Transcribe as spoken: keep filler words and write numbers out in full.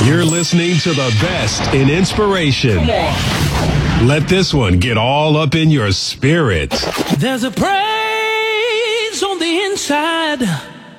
You're listening to the best in inspiration. Let this one get all up in your spirit. There's a praise on the inside